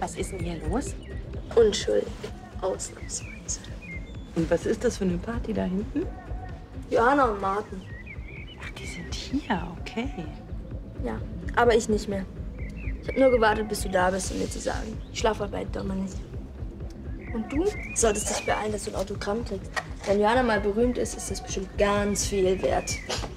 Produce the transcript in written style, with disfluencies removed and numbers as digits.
Was ist denn hier los? Unschuldig. Ausnahmsweise. Und was ist das für eine Party da hinten? Johanna und Martin. Ach, die sind hier, okay. Ja, aber ich nicht mehr. Ich habe nur gewartet, bis du da bist, um mir zu sagen, ich schlafe heute bei Dominik. Und du solltest dich beeilen, dass du ein Autogramm kriegst. Wenn Johanna mal berühmt ist, ist das bestimmt ganz viel wert.